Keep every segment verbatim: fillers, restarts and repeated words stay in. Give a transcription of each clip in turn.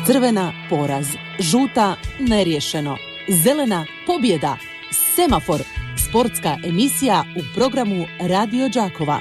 Crvena poraz, žuta neriješeno, zelena pobjeda. Semafor, sportska emisija u programu Radio Đakova.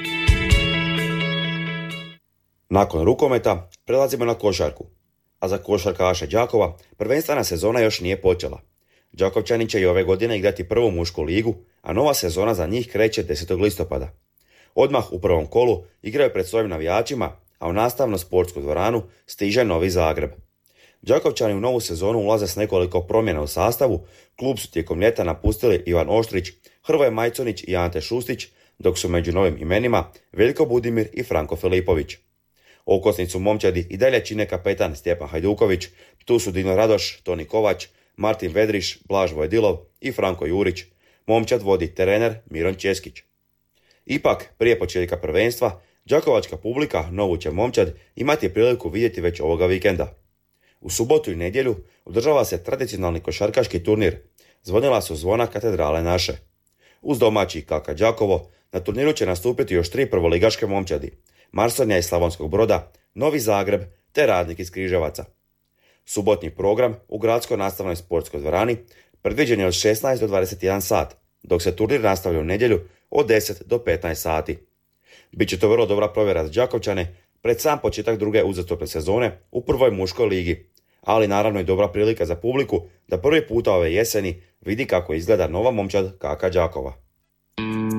Nakon rukometa prelazimo na košarku, a za košarkaše Đakova prvenstvena sezona još nije počela. Đakovčani će i ove godine igrati prvu mušku ligu, a nova sezona za njih kreće desetog listopada. Odmah u prvom kolu igraju pred svojim navijačima, a u nastavno sportsku dvoranu stiže Novi Zagreb. Đakovčani u novu sezonu ulaze s nekoliko promjena u sastavu. Klub su tijekom ljeta napustili Ivan Oštrić, Hrvoje Majconić i Ante Šustić, dok su među novim imenima Veljko Budimir i Franko Filipović. Okosnicu momčadi i dalje čine kapetan Stjepan Hajduković, tu su Dino Radoš, Toni Kovač, Martin Vedriš, Blaž Vojdilov i Franko Jurić. Momčad vodi trener Miron Českić. Ipak, prije početka prvenstva, đakovačka publika novu će momčad imati priliku vidjeti već ovoga vikenda. U subotu i nedjelju održava se tradicionalni košarkaški turnir. Zvonila su zvona katedrale naše. Uz domaći K K Đakovo na turniru će nastupiti još tri prvoligaške momčadi: Marsonija iz Slavonskog Broda, Novi Zagreb te Radnik iz Križevaca. Subotnji program u gradskoj nastavnoj sportskoj dvorani predviđen je od šesnaest do dvadeset jedan sat, dok se turnir nastavlja u nedjelju od deset do petnaest sati. Biće to vrlo dobra provjera za Đakovčane pred sam početak druge uzastopne sezone u prvoj muškoj ligi, ali naravno i dobra prilika za publiku da prvi puta ove jeseni vidi kako izgleda nova momčad K K Đakova.